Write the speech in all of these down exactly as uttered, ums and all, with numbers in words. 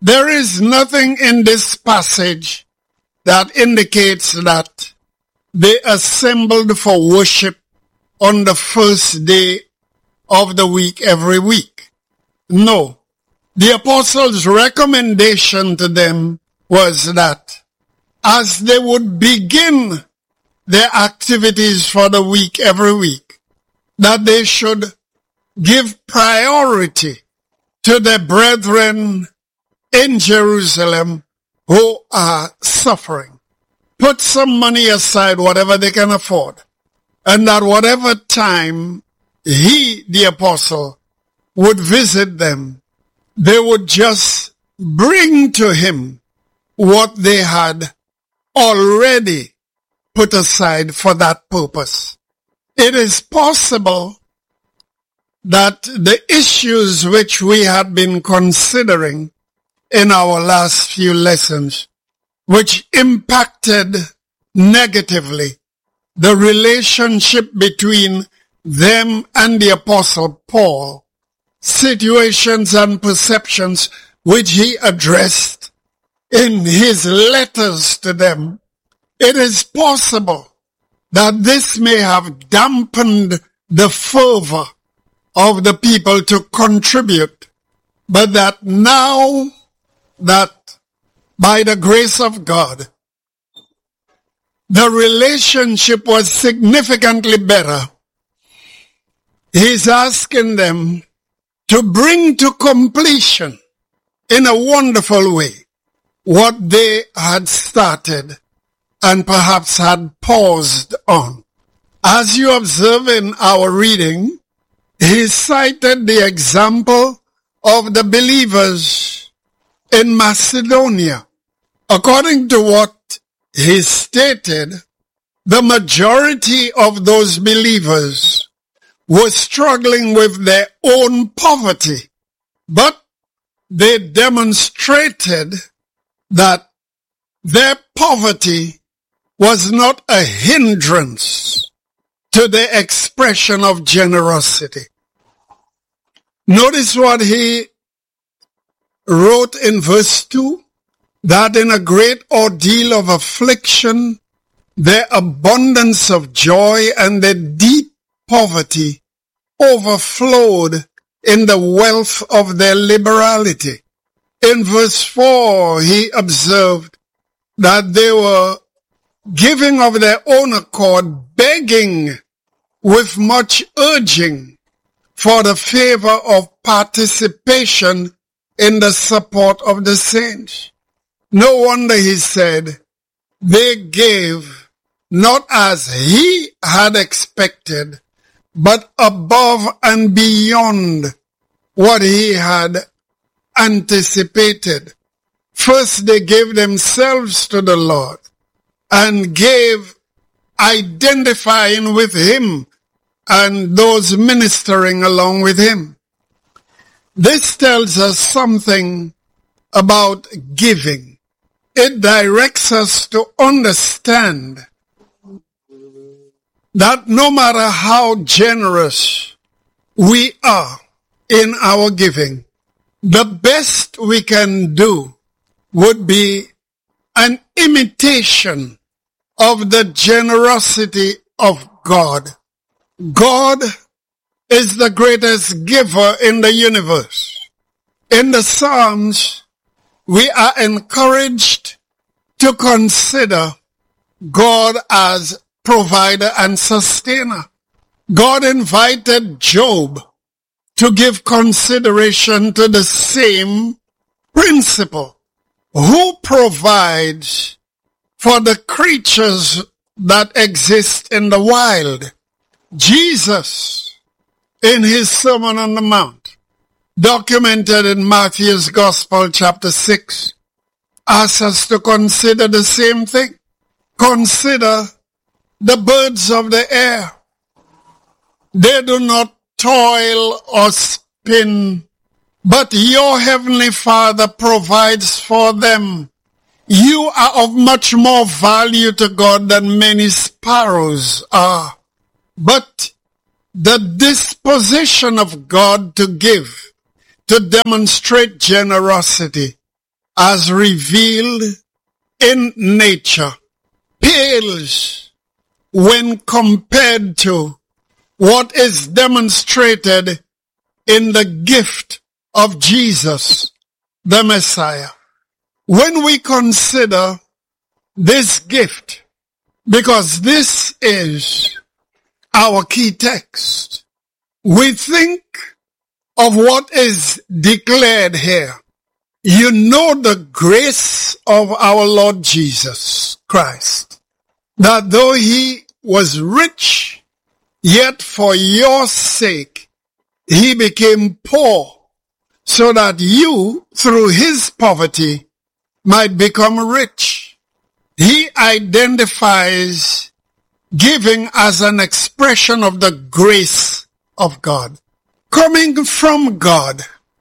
There is nothing in this passage that indicates that they assembled for worship on the first day of the week every week. No. The apostles' recommendation to them was that as they would begin their activities for the week every week, that they should give priority to their brethren in Jerusalem who are suffering. Put some money aside, whatever they can afford, and that whatever time he, the apostle, would visit them, they would just bring to him what they had already put aside for that purpose. It is possible that the issues which we had been considering in our last few lessons, which impacted negatively the relationship between them and the Apostle Paul, situations and perceptions which he addressed in his letters to them, it is possible that this may have dampened the fervor of the people to contribute, but that now that by the grace of God, the relationship was significantly better. He's asking them to bring to completion in a wonderful way what they had started and perhaps had paused on. As you observe in our reading, he cited the example of the believers in Macedonia. According to what he stated, the majority of those believers were struggling with their own poverty, but they demonstrated that their poverty was not a hindrance to the expression of generosity. Notice what he wrote in verse two, that in a great ordeal of affliction, their abundance of joy and their deep poverty overflowed in the wealth of their liberality. In verse four, he observed that they were giving of their own accord, begging with much urging for the favor of participation in the support of the saints. No wonder, he said, they gave not as he had expected, but above and beyond what he had anticipated. First, they gave themselves to the Lord and gave identifying with him and those ministering along with him. This tells us something about giving. It directs us to understand that no matter how generous we are in our giving, the best we can do would be an imitation of the generosity of God. God is the greatest giver in the universe. In the Psalms, we are encouraged to consider God as provider and sustainer. God invited Job to give consideration to the same principle. Who provides for the creatures that exist in the wild? Jesus, in his Sermon on the Mount, documented in Matthew's Gospel, chapter six, asks us to consider the same thing. Consider the birds of the air. They do not toil or spin, but your heavenly Father provides for them. You are of much more value to God than many sparrows are. But the disposition of God to give, to demonstrate generosity, as revealed in nature pales when compared to what is demonstrated in the gift of Jesus, the Messiah. When we consider this gift, because this is our key text, we think of what is declared here. You know the grace of our Lord Jesus Christ, that though he was rich, yet for your sake he became poor, so that you, through his poverty, might become rich. He identifies giving as an expression of the grace of God. Coming from God,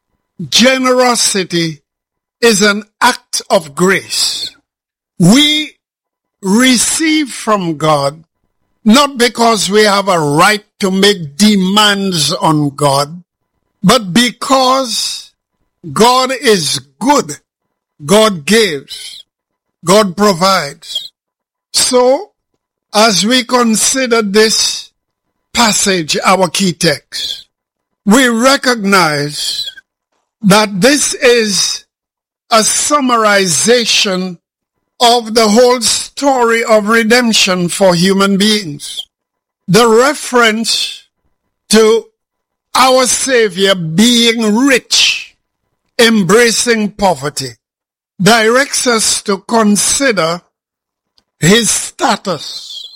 generosity is an act of grace. We receive from God not because we have a right to make demands on God, but because God is good. God gives. God provides. So, as we consider this passage, our key text, we recognize that this is a summarization of the whole story of redemption for human beings. The reference to our Savior being rich, embracing poverty, directs us to consider his status,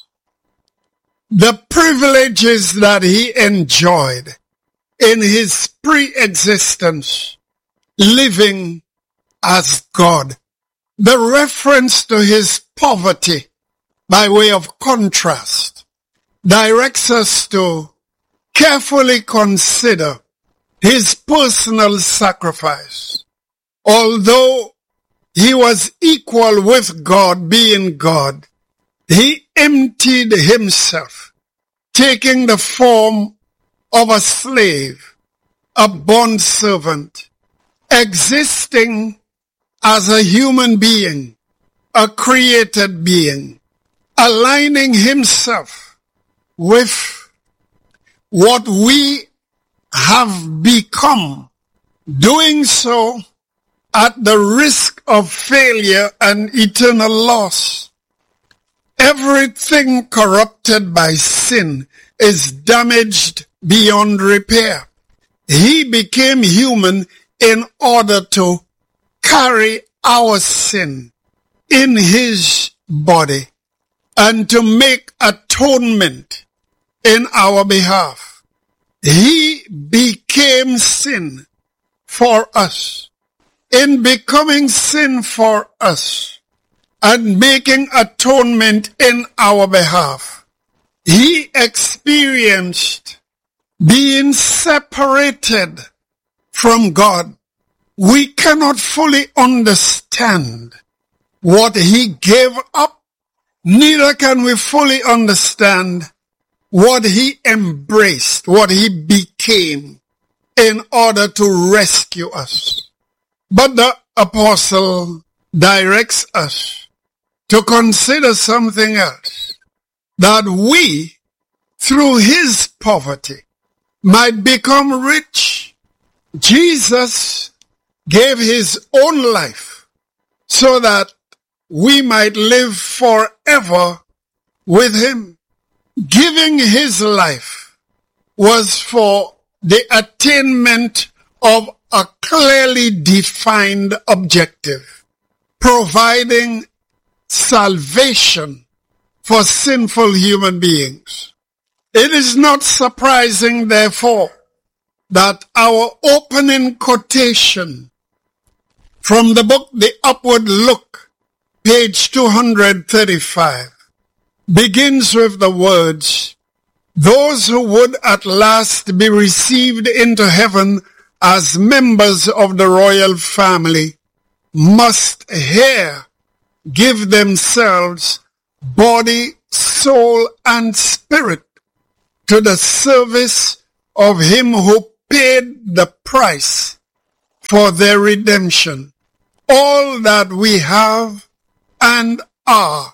the privileges that he enjoyed in his pre-existence, living as God. The reference to his poverty, by way of contrast, directs us to carefully consider his personal sacrifice. Although he was equal with God, being God, he emptied himself, taking the form of a slave, a bondservant, existing as a human being, a created being, aligning himself with what we have become, doing so at the risk of failure and eternal loss. Everything corrupted by sin is damaged beyond repair. He became human in order to carry our sin in his body and to make atonement in our behalf. He became sin for us. In becoming sin for us and making atonement in our behalf, he experienced being separated from God. We cannot fully understand what he gave up, neither can we fully understand what he embraced, what he became in order to rescue us. But the apostle directs us to consider something else, that we, through his poverty, might become rich. Jesus gave his own life so that we might live forever with him. Giving his life was for the attainment of a clearly defined objective, providing salvation for sinful human beings. It is not surprising, therefore, that our opening quotation from the book The Upward Look, page two hundred thirty-five, begins with the words, "Those who would at last be received into heaven as members of the royal family must here give themselves body, soul, and spirit to the service of him who paid the price for their redemption. All that we have and are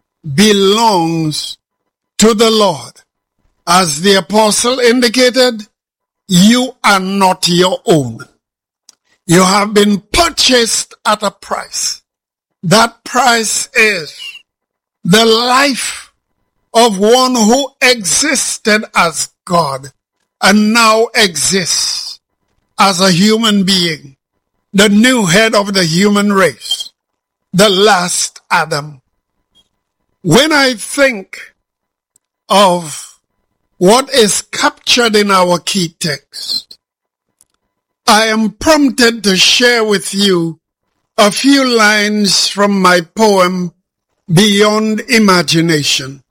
belongs to the Lord. As the apostle indicated, you are not your own. You have been purchased at a price. That price is the life of one who existed as God and now exists as a human being, the new head of the human race, the last Adam. When I think of what is captured in our key text, I am prompted to share with you a few lines from my poem, Beyond Imagination.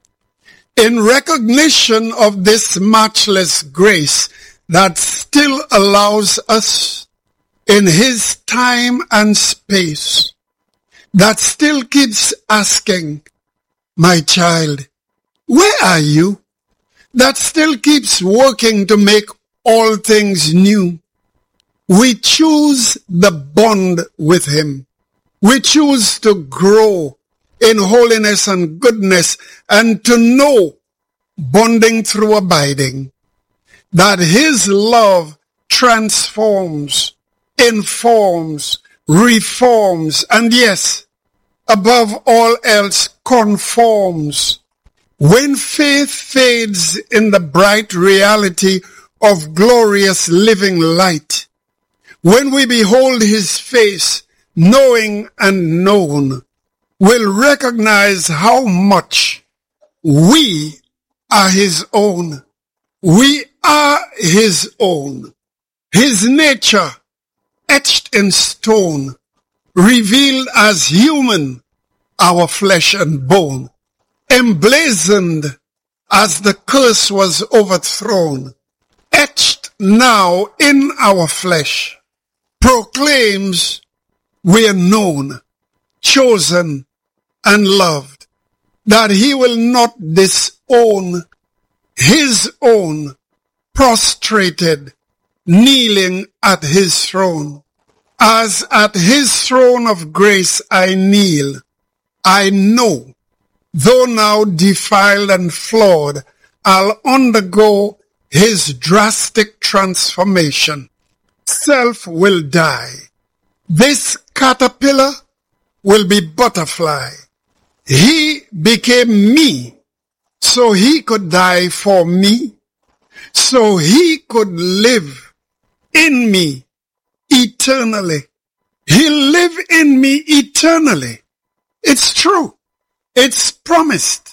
In recognition of this matchless grace that still allows us in His time and space, that still keeps asking, my child, where are you? That still keeps working to make all things new. We choose the bond with Him. We choose to grow in holiness and goodness and to know, bonding through abiding, that His love transforms, informs, reforms, and yes, above all else, conforms. When faith fades in the bright reality of glorious living light, when we behold His face, knowing and known, we'll recognize how much we are His own. We are His own. His nature, etched in stone, revealed as human, our flesh and bone, emblazoned as the curse was overthrown, etched now in our flesh, proclaims we are known, chosen, and loved, that He will not disown His own, prostrated, kneeling at His throne. As at His throne of grace I kneel, I know, though now defiled and flawed, I'll undergo His drastic transformation. Self will die. This caterpillar will be butterfly. He became me, so He could die for me, so He could live in me eternally. He'll live in me eternally. It's true. It's promised,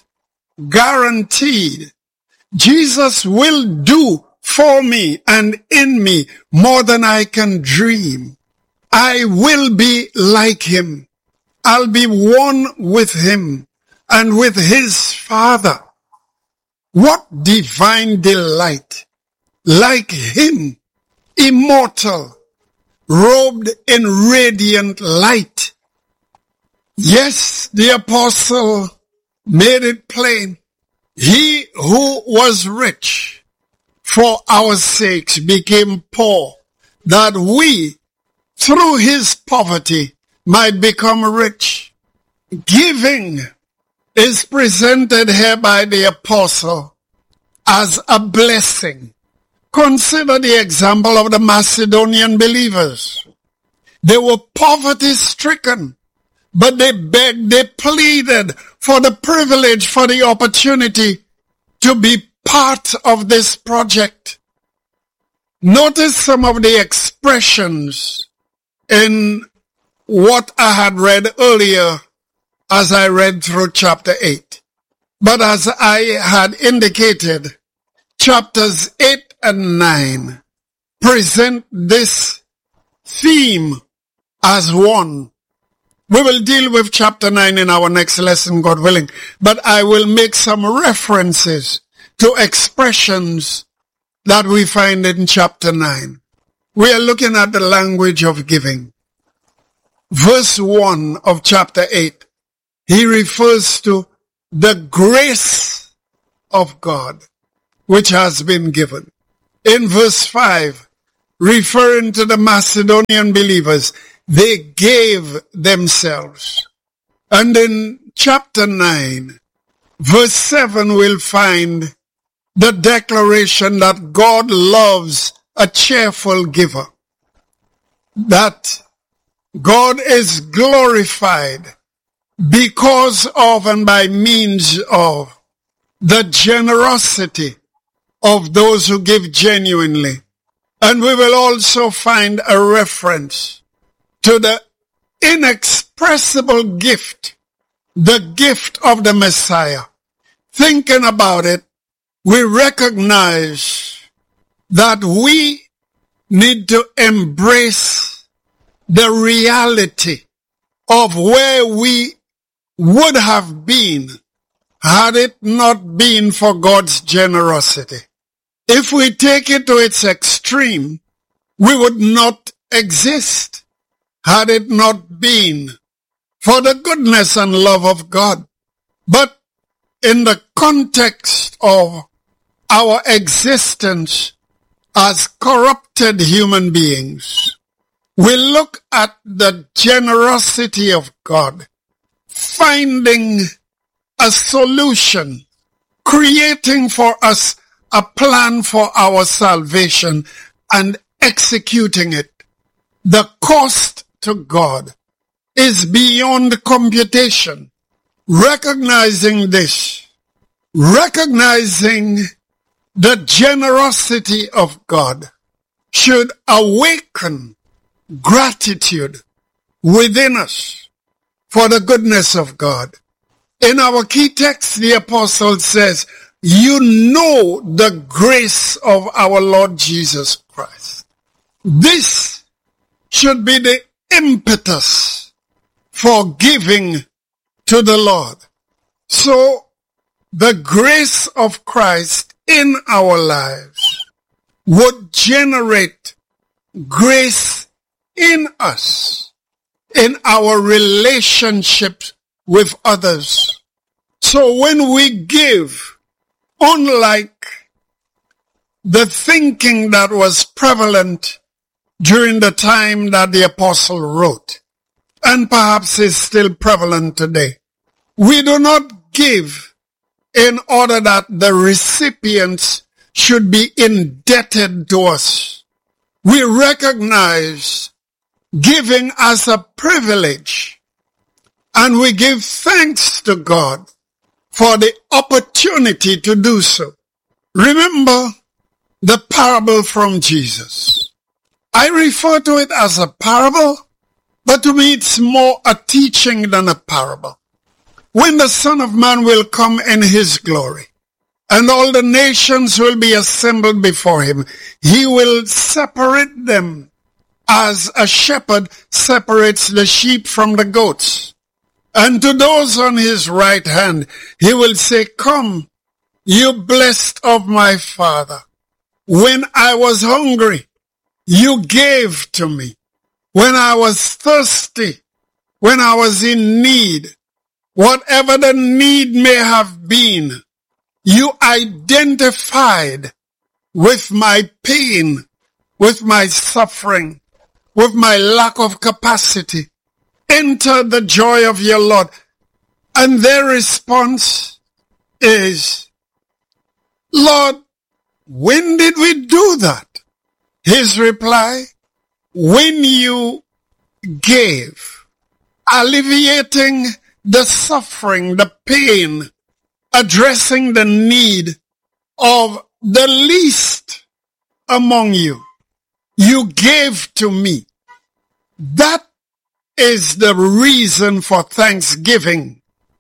guaranteed. Jesus will do for me and in me more than I can dream. I will be like Him. I'll be one with Him and with His Father. What divine delight! Like Him, immortal, robed in radiant light. Yes, the apostle made it plain. He who was rich for our sakes became poor, that we, through His poverty, might become rich. Giving is presented here by the apostle as a blessing. Consider the example of the Macedonian believers. They were poverty-stricken, but they begged, they pleaded for the privilege, for the opportunity to be part of this project. Notice some of the expressions in what I had read earlier as I read through chapter eight. But as I had indicated, chapters eight and nine present this theme as one. We will deal with chapter nine in our next lesson, God willing, but I will make some references to expressions that we find in chapter nine. We are looking at the language of giving. Verse one of chapter eight, he refers to the grace of God which has been given. In verse five, referring to the Macedonian believers, they gave themselves. And in chapter nine, verse seven, we'll find the declaration that God loves a cheerful giver, that God is glorified because of and by means of the generosity of those who give genuinely. And we will also find a reference to the inexpressible gift, the gift of the Messiah. Thinking about it, we recognize that we need to embrace the reality of where we would have been had it not been for God's generosity. If we take it to its extreme, we would not exist had it not been for the goodness and love of God. But in the context of our existence as corrupted human beings, we look at the generosity of God, finding a solution, creating for us a plan for our salvation and executing it. The cost to God is beyond computation. Recognizing this, recognizing the generosity of God should awaken gratitude within us for the goodness of God. In our key text, the apostle says, you know the grace of our Lord Jesus Christ. This should be the impetus for giving to the Lord. So the grace of Christ in our lives would generate grace in us, in our relationships with others. So when we give, unlike the thinking that was prevalent during the time that the apostle wrote, and perhaps is still prevalent today, we do not give in order that the recipients should be indebted to us. We recognize giving as a privilege, and we give thanks to God for the opportunity to do so. Remember the parable from Jesus. I refer to it as a parable, but to me it's more a teaching than a parable. When the Son of Man will come in his glory, and all the nations will be assembled before him, he will separate them as a shepherd separates the sheep from the goats. And to those on his right hand, he will say, come, you blessed of my Father. When I was hungry, you gave to me. When I was thirsty, when I was in need, whatever the need may have been, you identified with my pain, with my suffering, with my lack of capacity. Enter the joy of your Lord. And their response is, Lord, when did we do that? His reply, when you gave, alleviating the suffering, the pain, addressing the need of the least among you. You gave to me. That is the reason for thanksgiving.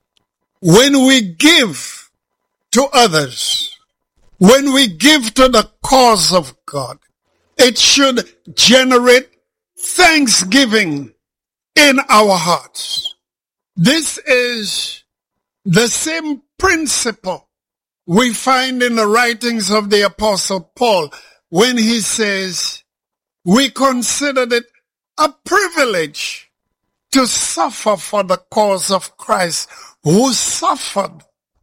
When we give to others, when we give to the cause of God, it should generate thanksgiving in our hearts. This is the same principle we find in the writings of the Apostle Paul when he says, we considered it a privilege to suffer for the cause of Christ, who suffered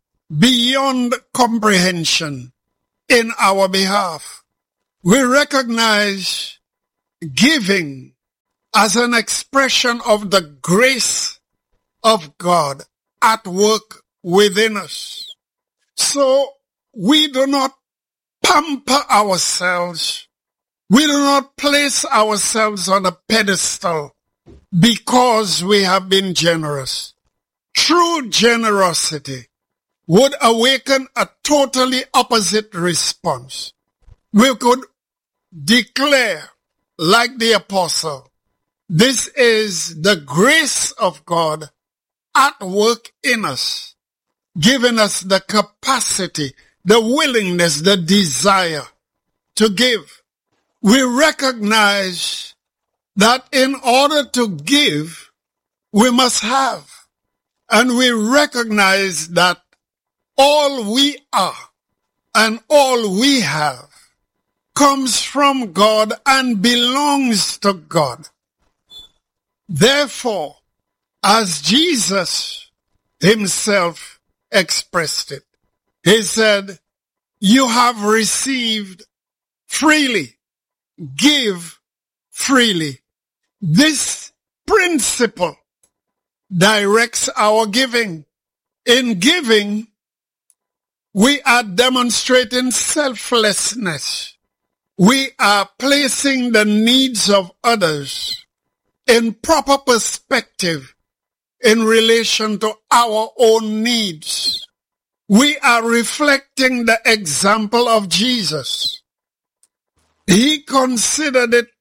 beyond comprehension in our behalf. We recognize giving as an expression of the grace of God at work within us. So we do not pamper ourselves. We do not place ourselves on a pedestal because we have been generous. True generosity would awaken a totally opposite response. We could declare, like the apostle, this is the grace of God at work in us, giving us the capacity, the willingness, the desire to give. We recognize that in order to give, we must have. And we recognize that all we are and all we have comes from God and belongs to God. Therefore, as Jesus himself expressed it, he said, you have received freely, give freely. This principle directs our giving. In giving, we are demonstrating selflessness. We are placing the needs of others in proper perspective in relation to our own needs. We are reflecting the example of Jesus. He considered it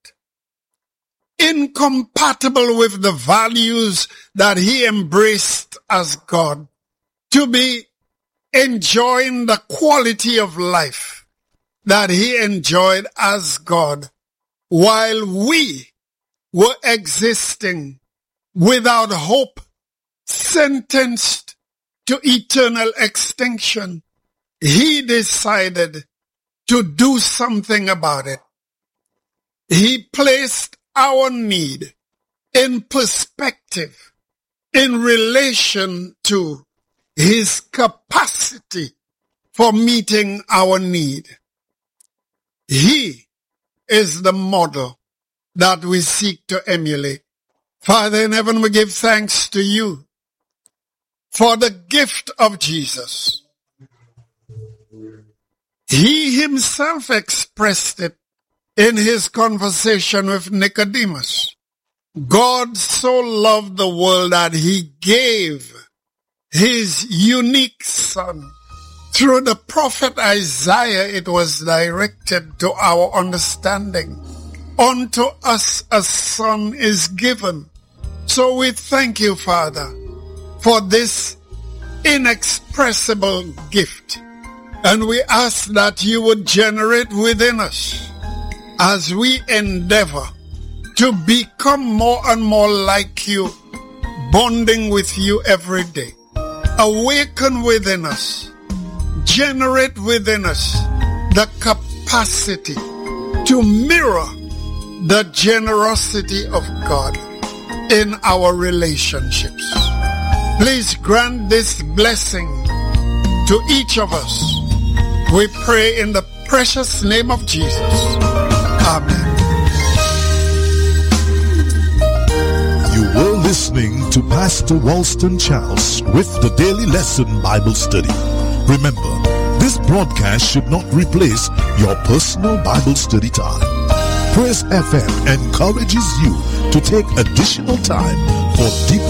incompatible with the values that he embraced as God to be enjoying the quality of life that he enjoyed as God while we were existing without hope, sentenced to eternal extinction. He decided to do something about it. He placed our need in perspective in relation to his capacity for meeting our need. He is the model that we seek to emulate. Father in heaven, we give thanks to you for the gift of Jesus. He himself expressed it in his conversation with Nicodemus. God so loved the world that he gave his unique son. Through the prophet Isaiah, it was directed to our understanding. Unto us a son is given. So we thank you, Father, for this inexpressible gift. And we ask that you would generate within us as we endeavor to become more and more like you, bonding with you every day. Awaken within us, generate within us the capacity to mirror the generosity of God in our relationships. Please grant this blessing to each of us. We pray in the precious name of Jesus. Amen. You were listening to Pastor Walston Charles with the Daily Lesson Bible Study. Remember, this broadcast should not replace your personal Bible study time. Praise F M encourages you to take additional time for deeper